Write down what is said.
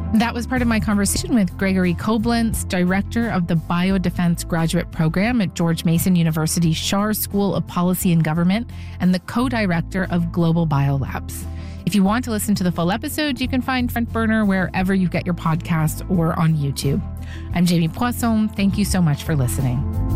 That was part of my conversation with Gregory Koblenz, director of the Biodefense Graduate Program at George Mason University Schar School of Policy and Government and the co-director of Global Biolabs. If you want to listen to the full episode, you can find Front Burner wherever you get your podcasts or on YouTube. I'm Jamie Poisson. Thank you so much for listening.